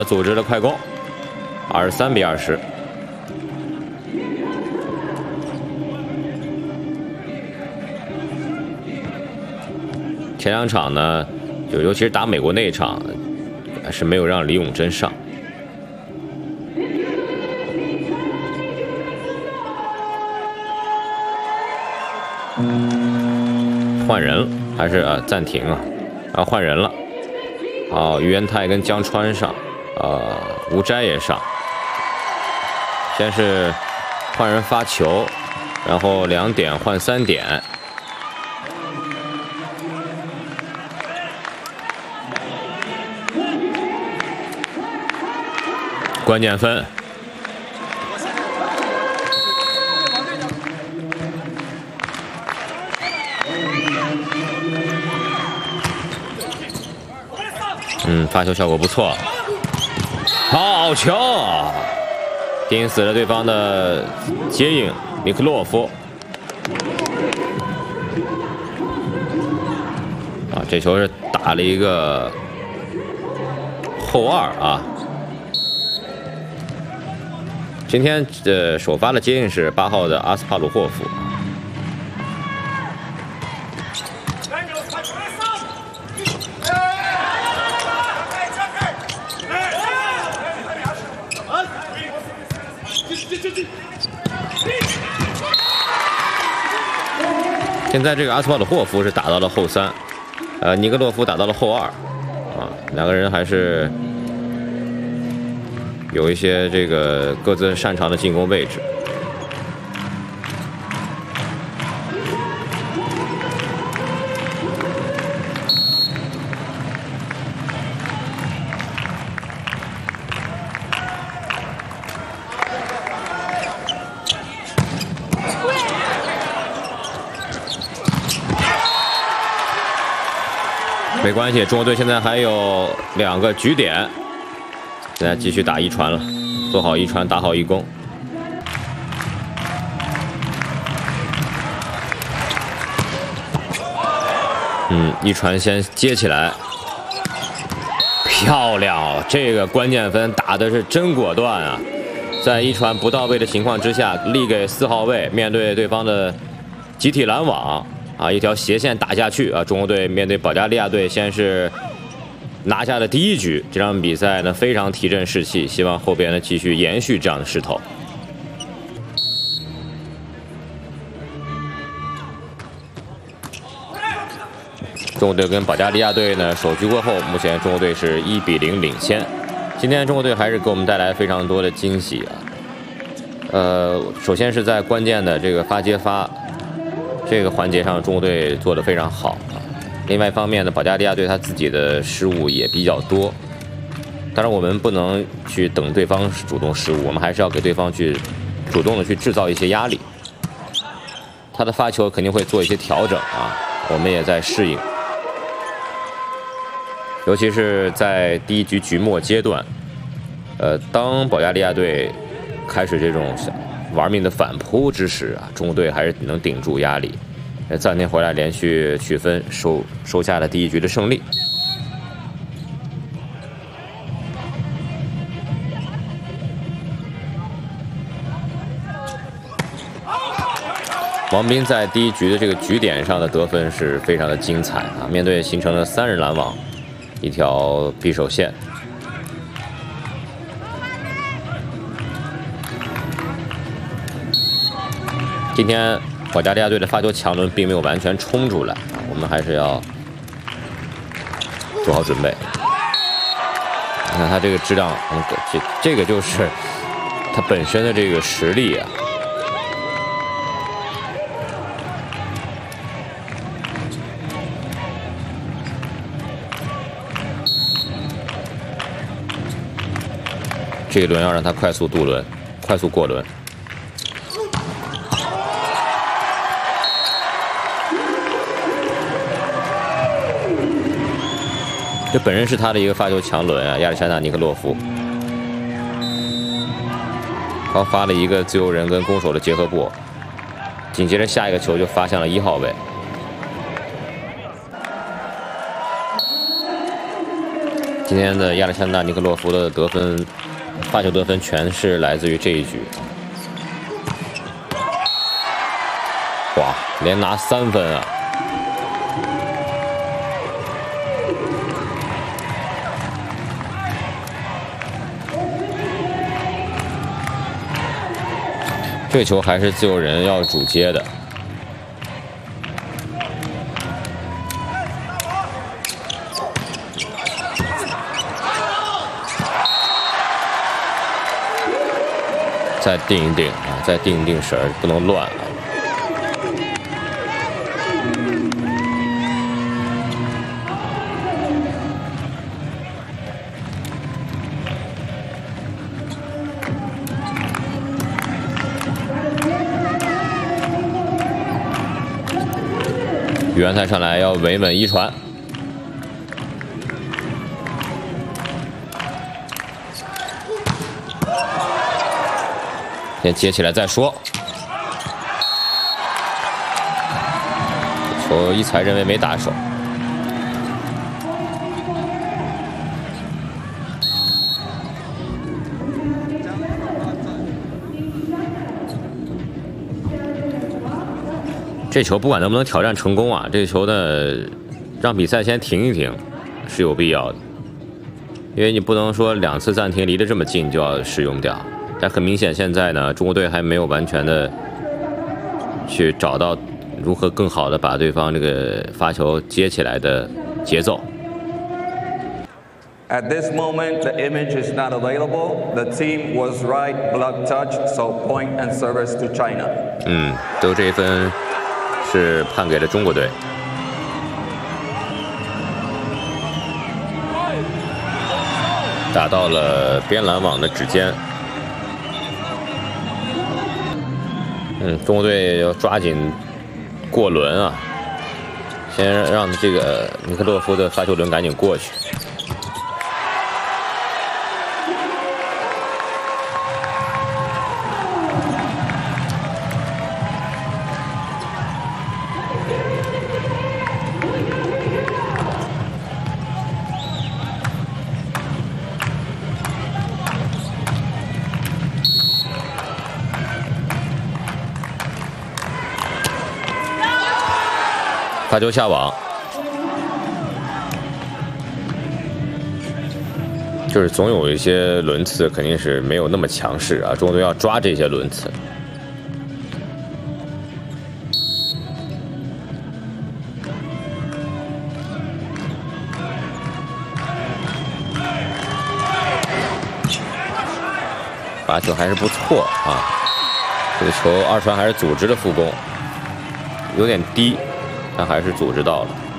组织了快攻，23比20。前两场呢，尤其是打美国那一场，是没有让李永贞上。换人了，还是暂停啊？换人了。于元泰跟江川上，吴斋也上。先是换人发球，然后2点换3点。关键分。发球效果不错，好球，盯死了对方的接应米克洛夫。这球是打了一个后2啊。今天首发的接应是8号的阿斯帕鲁霍夫。现在这个阿斯帕鲁霍夫是打到了后3，尼格洛夫打到了后2，两个人还是有一些这个各自擅长的进攻位置。没关系，中国队现在还有2个局点，现在继续打一传了，做好一传，打好一攻。一传先接起来，漂亮！这个关键分打的是真果断啊，在一传不到位的情况之下，力给4号位，面对对方的集体拦网。一条斜线打下去中国队面对保加利亚队，先是拿下了第1局。这场比赛呢非常提振士气，希望后边呢继续延续这样的势头。中国队跟保加利亚队呢首局过后，目前中国队是1比0领先。今天中国队还是给我们带来非常多的惊喜首先是在关键的这个发接发这个环节上，中国队做得非常好另外一方面呢，保加利亚队他自己的失误也比较多。当然，我们不能去等对方主动失误，我们还是要给对方去主动的去制造一些压力。他的发球肯定会做一些调整我们也在适应。尤其是在第1局局末阶段，当保加利亚队开始这种玩命的反扑之时中国队还是能顶住压力，暂停回来连续取分，收下了第1局的胜利。王斌在第1局的这个局点上的得分是非常的精彩面对形成了3人拦网，一条匕首线。今天保加利亚队的发球强轮并没有完全冲出来我们还是要做好准备。你看他这个质量，这个就是他本身的这个实力这一轮要让他快速渡轮，快速过轮。这本身是他的一个发球强轮亚历山大尼克洛夫，他发了一个自由人跟攻手的结合步，紧接着下一个球就发向了1号位。 今天的亚历山大·尼克洛夫的得分，发球得分全是来自于这一局。哇，连拿3分啊！这个球还是自由人要主接的。 再定一定啊，再定一定神儿，不能乱啊。宇安泰上来要维稳一传。 先接起来再说。球一才认为没打手。这球不管能不能挑战成功啊，这球呢，让比赛先停一停是有必要的，因为你不能说2次暂停离得这么近就要使用掉。 但很明显，现在呢，中国队还没有完全的去找到如何更好的把对方这个发球接起来的节奏。 At this moment, the image is not available. The team was right, block touch, so point and service to China. 最后这一分是判给了中国队。打到了边拦网的指尖。 中国队要抓紧过轮啊！先让这个尼克洛夫的发球轮赶紧过去。发球下网，就是总有一些轮次肯定是没有那么强势啊，中国队要抓这些轮次。发球还是不错啊，这个球2传还是组织了副攻。 有点低，但还是组织到了。